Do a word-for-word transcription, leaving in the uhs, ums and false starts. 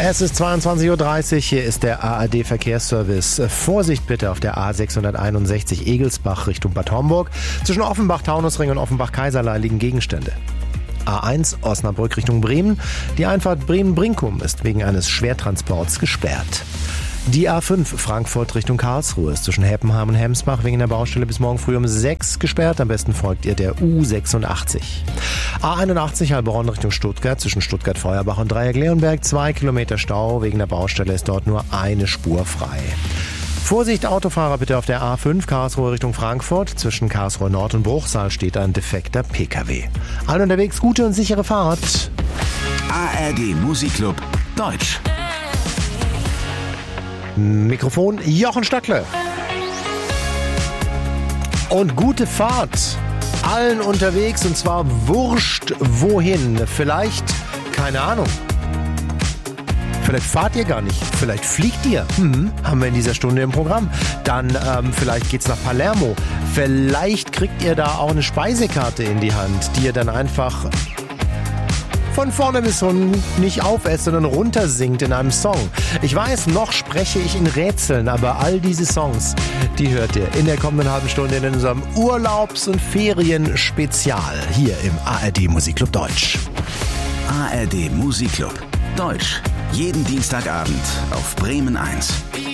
Es ist zweiundzwanzig Uhr dreißig, hier ist der A R D-Verkehrsservice. Vorsicht bitte auf der A sechshunderteinundsechzig Egelsbach Richtung Bad Homburg. Zwischen Offenbach-Taunusring und Offenbach-Kaiserlei liegen Gegenstände. A eins Osnabrück Richtung Bremen. Die Einfahrt Bremen-Brinkum ist wegen eines Schwertransports gesperrt. Die A fünf Frankfurt Richtung Karlsruhe ist zwischen Heppenheim und Hemsbach wegen der Baustelle bis morgen früh um sechs gesperrt. Am besten folgt ihr der U sechsundachtzig. A einundachtzig Heilbronn Richtung Stuttgart zwischen Stuttgart-Feuerbach und Dreieck-Leonberg. Zwei Kilometer Stau. Wegen der Baustelle ist dort nur eine Spur frei. Vorsicht Autofahrer bitte auf der A fünf Karlsruhe Richtung Frankfurt. Zwischen Karlsruhe Nord und Bruchsal steht ein defekter P K W. Allen unterwegs gute und sichere Fahrt. A R D Musikclub Deutsch. Mikrofon Jochen Stöckle. Und gute Fahrt allen unterwegs, und zwar wurscht wohin. Vielleicht, keine Ahnung, vielleicht fahrt ihr gar nicht, vielleicht fliegt ihr. Hm, haben wir in dieser Stunde im Programm. Dann ähm, vielleicht geht's nach Palermo. Vielleicht kriegt ihr da auch eine Speisekarte in die Hand, die ihr dann einfach von vorne bis hinten nicht aufesst, sondern runtersingt in einem Song. Ich weiß, noch spreche ich in Rätseln, aber all diese Songs, die hört ihr in der kommenden halben Stunde in unserem Urlaubs- und Ferien-Spezial hier im A R D Musikclub Deutsch. A R D Musikclub Deutsch. Jeden Dienstagabend auf Bremen eins.